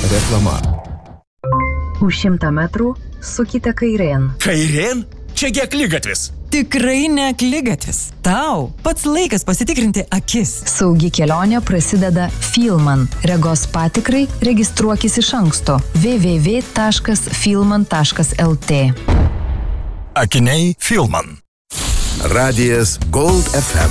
Reklama. Už 100 metrų sukite kairėn. Kairėn? Čiagi akligatvis. Tikrai ne akligatvis. Tau pats laikas pasitikrinti akis. Saugi kelionė prasideda Filman. Regos patikrai registruokis iš anksto. www.filman.lt. Akiniai Filman. Radijas Gold FM.